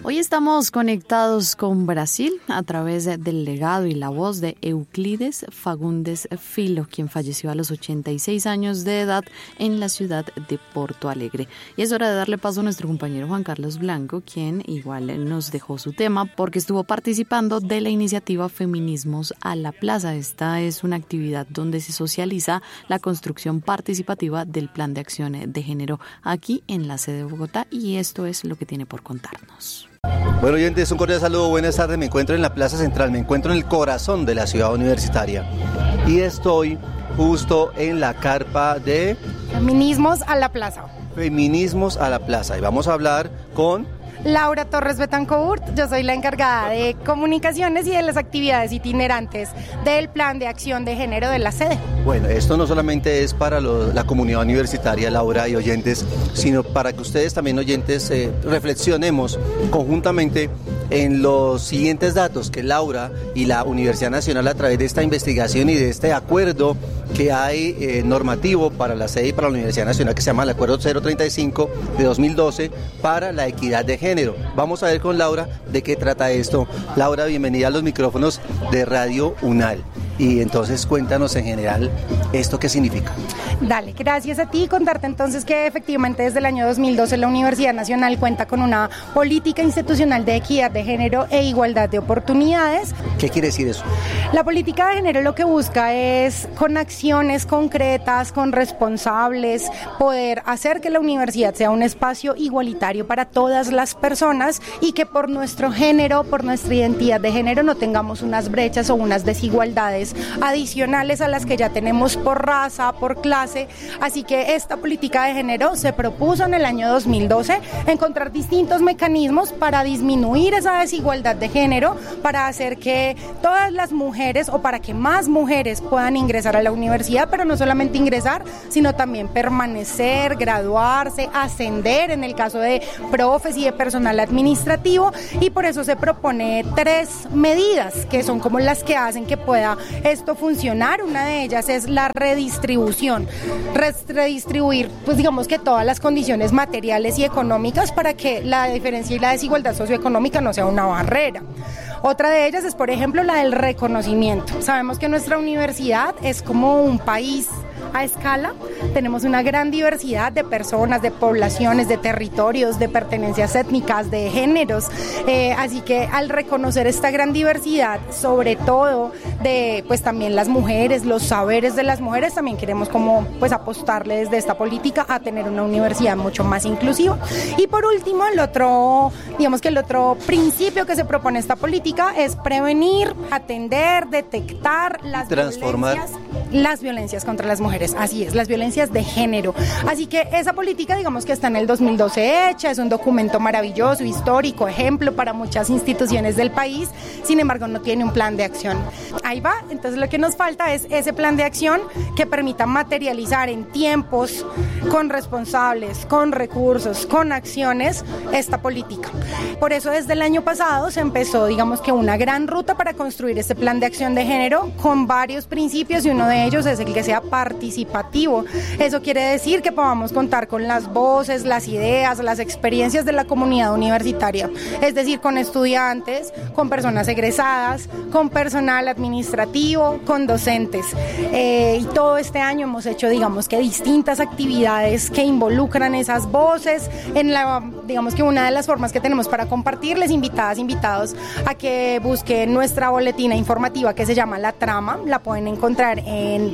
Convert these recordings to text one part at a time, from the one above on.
Hoy estamos conectados con Brasil a través del legado y la voz de Euclides Fagundes Filho, quien falleció a los 86 años de edad en la ciudad de Porto Alegre. Y es hora de darle paso a nuestro compañero Juan Carlos Blanco, quien igual nos dejó su tema porque estuvo participando de la iniciativa Feminismos a la Plaza. Esta es una actividad donde se socializa la construcción participativa del Plan de Acción de Género aquí en la sede de Bogotá, y esto es lo que tiene por contarnos. Bueno, oyentes, un cordial saludo, buenas tardes. Me encuentro en la Plaza Central, me encuentro en el corazón de la ciudad universitaria y estoy justo en la carpa de Feminismos a la Plaza. Feminismos a la Plaza, y vamos a hablar con Laura Torres Betancourt. Yo soy la encargada de comunicaciones y de las actividades itinerantes del Plan de Acción de Género de la sede. Bueno, esto no solamente es para la comunidad universitaria, Laura y oyentes, sino para que ustedes también, oyentes, reflexionemos conjuntamente en los siguientes datos que Laura y la Universidad Nacional, a través de esta investigación y de este acuerdo que hay normativo para la sede y para la Universidad Nacional, que se llama el Acuerdo 035 de 2012 para la equidad de género. Vamos a ver con Laura de qué trata esto. Laura, bienvenida a los micrófonos de Radio UNAL. Y entonces cuéntanos en general esto qué significa. Dale, gracias a ti. Contarte entonces que efectivamente desde el año 2012 la Universidad Nacional cuenta con una política institucional de equidad de género e igualdad de oportunidades. ¿Qué quiere decir eso? La política de género lo que busca es, con acciones concretas, con responsables, poder hacer que la universidad sea un espacio igualitario para todas las personas y que por nuestro género, por nuestra identidad de género, no tengamos unas brechas o unas desigualdades adicionales a las que ya tenemos por raza, por clase. Así que esta política de género se propuso en el año 2012 encontrar distintos mecanismos para disminuir esa desigualdad de género, para hacer que todas las mujeres o para que más mujeres puedan ingresar a la universidad, pero no solamente ingresar, sino también permanecer, graduarse, ascender en el caso de profes y de personal administrativo. Y por eso se propone 3 medidas que son como las que hacen que pueda esto funcionar. Una de ellas es la redistribución, redistribuir, pues digamos que todas las condiciones materiales y económicas para que la diferencia y la desigualdad socioeconómica no sea una barrera. Otra de ellas es, por ejemplo, la del reconocimiento. Sabemos que nuestra universidad es como un país a escala. Tenemos una gran diversidad de personas, de poblaciones, de territorios, de pertenencias étnicas, de géneros. Así que al reconocer esta gran diversidad, sobre todo de pues también las mujeres, los saberes de las mujeres, también queremos como pues apostarle desde esta política a tener una universidad mucho más inclusiva. Y por último, el otro principio que se propone esta política es prevenir, atender, detectar las violencias contra las mujeres. Así es, las violencias de género. Así que esa política, digamos que está en el 2012 hecha, es un documento maravilloso, histórico, ejemplo para muchas instituciones del país. Sin embargo, no tiene un plan de acción. Ahí va, entonces lo que nos falta es ese plan de acción que permita materializar en tiempos, con responsables, con recursos, con acciones, esta política. Por eso desde el año pasado se empezó, digamos que una gran ruta para construir este plan de acción de género con varios principios, y uno de ellos es el que sea participativo. Eso quiere decir que podamos contar con las voces, las ideas, las experiencias de la comunidad universitaria, es decir, con estudiantes, con personas egresadas, con personal administrativo, con docentes. Y todo este año hemos hecho, digamos que distintas actividades que involucran esas voces. Digamos que una de las formas que tenemos para compartirles, invitados a que busquen nuestra boletina informativa que se llama La Trama. La pueden encontrar en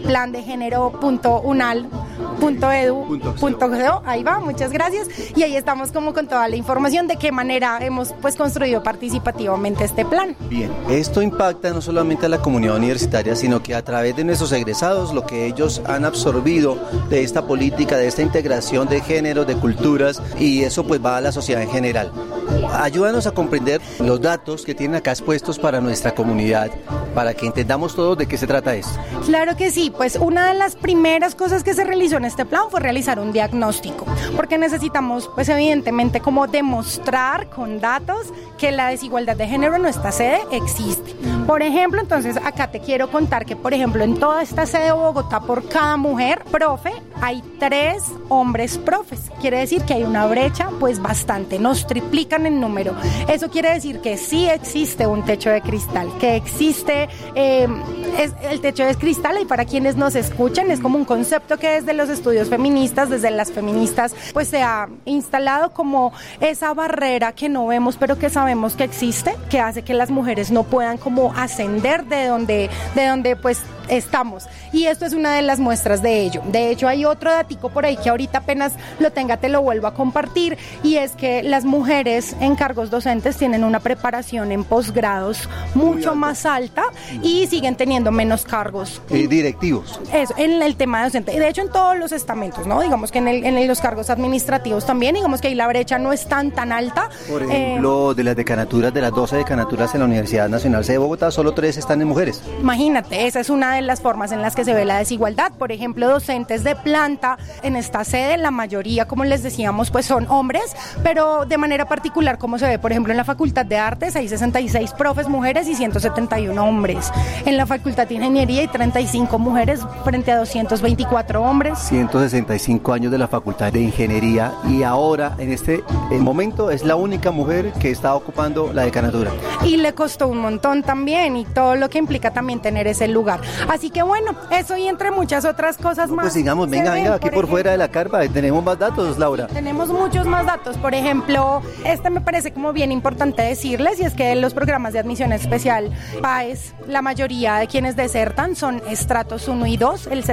plandegénero.unal.edu.co. Ahí va, muchas gracias. Y ahí estamos como con toda la información de qué manera hemos pues construido participativamente este plan. Bien, esto impacta no solamente a la comunidad universitaria, sino que a través de nuestros egresados, lo que ellos han absorbido de esta política, de esta integración de géneros, de culturas, y eso pues va a la sociedad en general. Ayúdanos a comprender los datos que tienen acá expuestos para nuestra comunidad, para que entendamos todos de qué se trata esto. Claro que sí, pues una de las primeras cosas que se realizó en este plan fue realizar un diagnóstico, porque necesitamos pues evidentemente como demostrar con datos que la desigualdad de género en nuestra sede existe. Por ejemplo, entonces acá te quiero contar que por ejemplo en toda esta sede de Bogotá, por cada mujer profe hay 3 hombres profes. Quiere decir que hay una brecha pues bastante, nos triplican en número. Eso quiere decir que sí existe un techo de cristal, que existe el techo de cristal, y para quienes nos escuchan es como un concepto que desde los estudios feministas, desde las feministas, pues se ha instalado como esa barrera que no vemos pero que sabemos que existe, que hace que las mujeres no puedan como ascender de donde pues estamos, y esto es una de las muestras de ello. De hecho, hay otro datico por ahí que ahorita apenas lo tenga te lo vuelvo a compartir, y es que las mujeres en cargos docentes tienen una preparación en posgrados mucho más alta y siguen teniendo menos cargos directivos. Eso, en el tema docente, y de hecho en todos los estamentos, ¿no? Digamos que en los cargos administrativos también, digamos que ahí la brecha no es tan alta. Por ejemplo, de las decanaturas, de las 12 decanaturas en la Universidad Nacional de Bogotá, solo 3 están en mujeres. Imagínate, esa es una de las formas en las que se ve la desigualdad. Por ejemplo, docentes de planta en esta sede, la mayoría, como les decíamos, pues son hombres, pero de manera particular, como se ve, por ejemplo, en la Facultad de Artes hay 66 profes mujeres y 171 hombres. En la Facultad de Ingeniería hay 35 mujeres frente a 224 hombres. 165 años de la Facultad de Ingeniería, y ahora, en este momento, es la única mujer que está ocupando la decanatura. Y le costó un montón también, y todo lo que implica también tener ese lugar. Así que bueno, eso y entre muchas otras cosas más. Pues sigamos, venga, aquí por fuera de la carpa, tenemos más datos, Laura. Tenemos muchos más datos. Por ejemplo, me parece como bien importante decirles, y es que los programas de admisión especial PAES, la mayoría de quienes desertan son estratos 1 y 2, el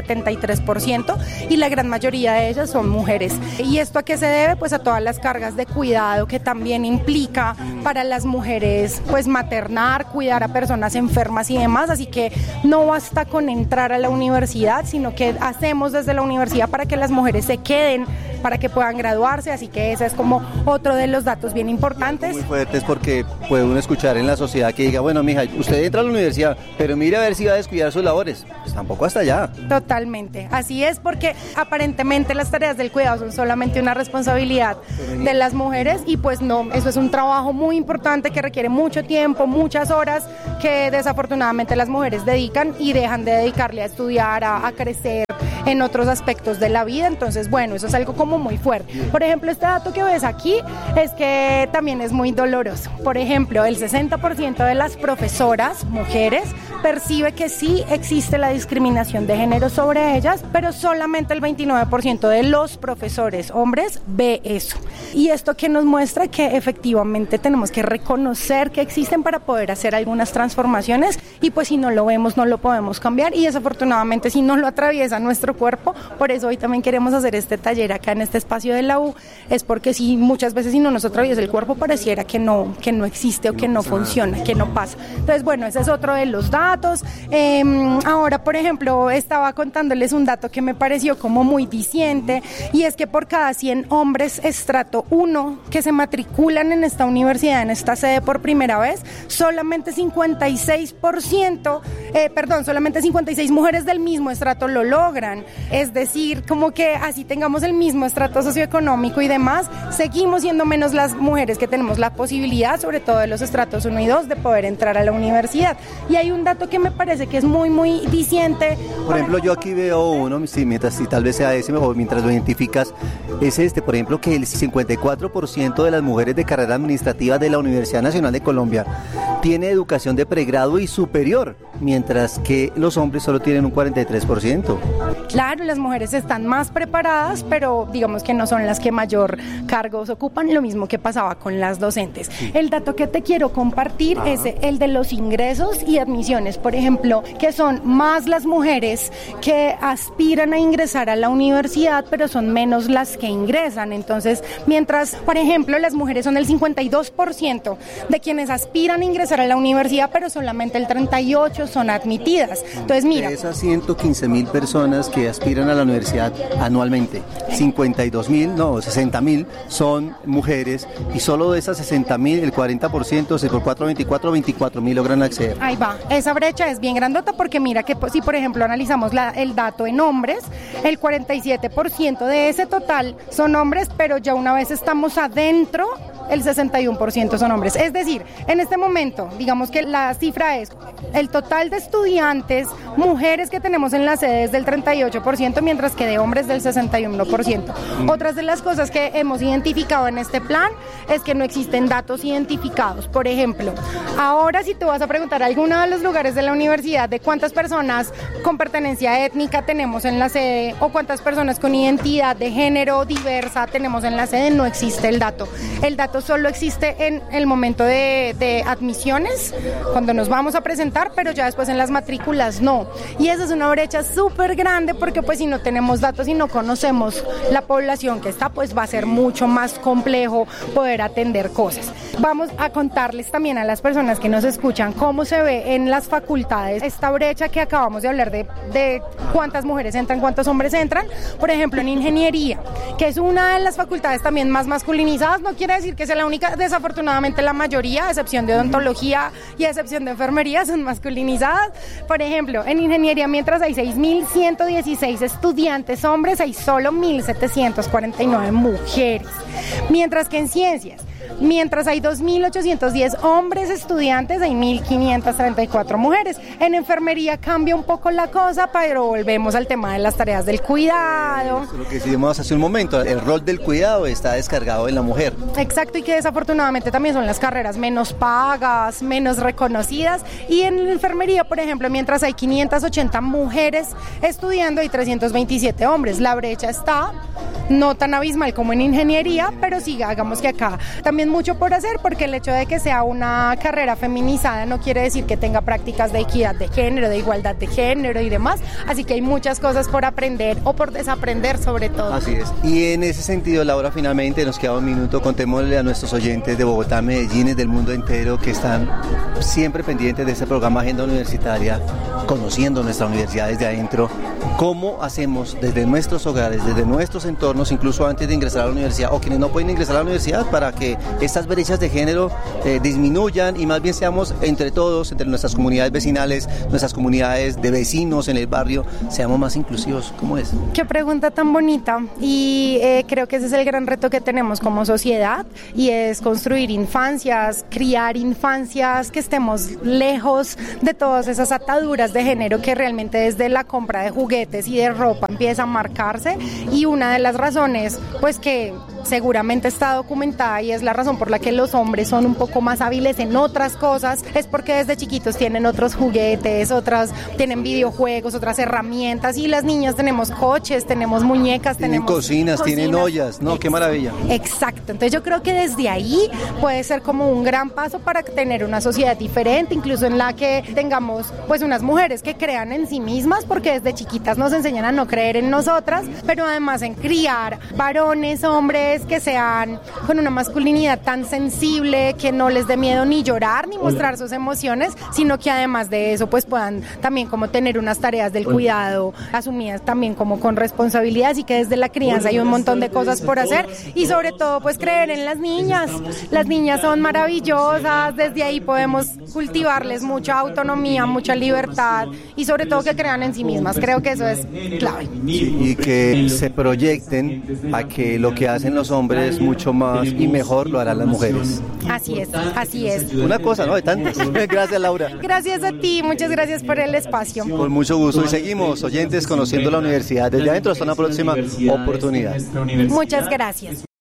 73%, y la gran mayoría de ellas son mujeres. ¿Y esto a qué se debe? Pues a todas las cargas de cuidado que también implica para las mujeres, pues maternar, cuidar a personas enfermas y demás, así que no basta con entrar a la universidad, sino que hacemos desde la universidad para que las mujeres se queden, para que puedan graduarse, así que ese es como otro de los datos bien importantes. Muy fuertes, porque puede uno escuchar en la sociedad que diga, bueno, mija, usted entra a la universidad, pero mire a ver si va a descuidar sus labores. Pues tampoco hasta allá. Totalmente, así es, porque aparentemente las tareas del cuidado son solamente una responsabilidad de las mujeres, y pues no, eso es un trabajo muy importante que requiere mucho tiempo, muchas horas, que desafortunadamente las mujeres dedican y dejan de dedicarle a estudiar, a crecer en otros aspectos de la vida. Entonces, bueno, eso es algo como muy fuerte. Por ejemplo, este dato que ves aquí es que también es muy doloroso. Por ejemplo, el 60% de las profesoras mujeres percibe que sí existe la discriminación de género sobre ellas, pero solamente el 29% de los profesores hombres ve eso. Y esto que nos muestra que efectivamente tenemos que reconocer que existen para poder hacer algunas transformaciones, y pues si no lo vemos no lo podemos cambiar, y desafortunadamente si no lo atraviesa nuestro cuerpo. Por eso hoy también queremos hacer este taller acá en este espacio de la U, es porque si muchas veces si no nos atraviesa el cuerpo pareciera que no existe o que no funciona, que no pasa. Entonces, bueno, ese es otro de los datos. Ahora, por ejemplo, estaba contándoles un dato que me pareció como muy diciente, y es que por cada 100 hombres estrato 1 que se matriculan en esta universidad, en esta sede por primera vez, solamente 56 mujeres del mismo estrato lo logran. Es decir, como que así tengamos el mismo estrato socioeconómico y demás, seguimos siendo menos las mujeres que tenemos la posibilidad, sobre todo de los estratos 1 y 2, de poder entrar a la universidad. Y hay un dato que me parece que es muy, muy diciente. Por ejemplo, yo aquí veo uno, si tal vez sea ese mejor, mientras lo identificas, es por ejemplo, que el 54% de las mujeres de carrera administrativa de la Universidad Nacional de Colombia tiene educación de pregrado y superior, mientras que los hombres solo tienen un 43%. Claro, las mujeres están más preparadas, pero digamos que no son las que mayor cargos ocupan, lo mismo que pasaba con las docentes. El dato que te quiero compartir es el de los ingresos y admisiones, por ejemplo, que son más las mujeres que aspiran a ingresar a la universidad, pero son menos las que ingresan. Entonces, mientras, por ejemplo, las mujeres son el 52% de quienes aspiran a ingresar a la universidad, pero solamente el 38% son admitidas. Entonces, mira, de esas 115,000 personas que aspiran a la universidad anualmente, 60,000 son mujeres, y solo de esas 60,000, el 40%, si por 24,000 logran acceder. Ahí va, esa brecha es bien grandota, porque mira que si por ejemplo analizamos el dato en hombres, el 47% de ese total son hombres, pero ya una vez estamos adentro el 61% son hombres. Es decir, en este momento, digamos que la cifra es el total de estudiantes, mujeres que tenemos en la sede es del 38%, mientras que de hombres del 61%. Otras de las cosas que hemos identificado en este plan es que no existen datos identificados. Por ejemplo, ahora si tú vas a preguntar a alguno de los lugares de la universidad de cuántas personas con pertenencia étnica tenemos en la sede o cuántas personas con identidad de género diversa tenemos en la sede, no existe el dato. El dato solo existe en el momento de admisiones, cuando nos vamos a presentar, pero ya después en las matrículas no. Y esa es una brecha súper grande porque pues si no tenemos datos y no conocemos la población que está, pues va a ser mucho más complejo poder atender cosas. Vamos a contarles también a las personas que nos escuchan cómo se ve en las facultades esta brecha que acabamos de hablar de cuántas mujeres entran, cuántos hombres entran. Por ejemplo, en ingeniería, que es una de las facultades también más masculinizadas, no quiere decir que sea la única, desafortunadamente la mayoría, a excepción de odontología y a excepción de enfermería, son masculinizadas. Por ejemplo, en ingeniería, mientras hay 6.116 estudiantes hombres, hay solo 1.749 mujeres. Mientras que en ciencias, mientras hay 2.810 hombres estudiantes, hay 1.534 mujeres. En enfermería cambia un poco la cosa, pero volvemos al tema de las tareas del cuidado. Lo que decíamos hace un momento, el rol del cuidado está descargado en la mujer. Exacto, y que desafortunadamente también son las carreras menos pagas, menos reconocidas. Y en enfermería, por ejemplo, mientras hay 580 mujeres estudiando, hay 327 hombres. La brecha está no tan abismal como en ingeniería, pero sí, hagamos que acá también mucho por hacer, porque el hecho de que sea una carrera feminizada no quiere decir que tenga prácticas de equidad de género, de igualdad de género y demás, así que hay muchas cosas por aprender o por desaprender sobre todo. Así es, y en ese sentido, Laura, finalmente nos queda un minuto, contémosle a nuestros oyentes de Bogotá, Medellín y del mundo entero que están siempre pendientes de este programa Agenda Universitaria, conociendo nuestra universidad desde adentro, cómo hacemos desde nuestros hogares, desde nuestros entornos, incluso antes de ingresar a la universidad, o quienes no pueden ingresar a la universidad, para que estas brechas de género disminuyan y más bien seamos entre todos, entre nuestras comunidades vecinales, nuestras comunidades de vecinos en el barrio, seamos más inclusivos. ¿Cómo es? Qué pregunta tan bonita, y creo que ese es el gran reto que tenemos como sociedad, y es construir infancias, criar infancias que estemos lejos de todas esas ataduras de género que realmente desde la compra de juguetes y de ropa empieza a marcarse. Y una de las razones, pues que seguramente está documentada y es la razón por la que los hombres son un poco más hábiles en otras cosas, es porque desde chiquitos tienen otros juguetes, tienen videojuegos, otras herramientas, y las niñas tenemos coches, tenemos muñecas, tienen cocinas, tienen ollas, ¿no? Qué maravilla. Exacto, entonces yo creo que desde ahí puede ser como un gran paso para tener una sociedad diferente, incluso en la que tengamos pues unas mujeres que crean en sí mismas, porque desde chiquitas nos enseñan a no creer en nosotras, pero además en criar varones, hombres que sean con una masculinidad tan sensible, que no les dé miedo ni llorar ni mostrar sus emociones, sino que además de eso pues puedan también como tener unas tareas del cuidado asumidas también como con responsabilidad, así que desde la crianza hay un montón de cosas por hacer, y sobre todo pues creer en las niñas son maravillosas, desde ahí podemos cultivarles mucha autonomía, mucha libertad, y sobre todo que crean en sí mismas, creo que eso es clave. Y que se proyecten a que lo que hacen los hombres mucho más y mejor lo harán las mujeres. Así es. Una cosa, ¿no? De tantas. Gracias, Laura. Gracias a ti, muchas gracias por el espacio. Con mucho gusto, y seguimos, oyentes, conociendo la universidad desde adentro. Hasta una próxima oportunidad. Muchas gracias.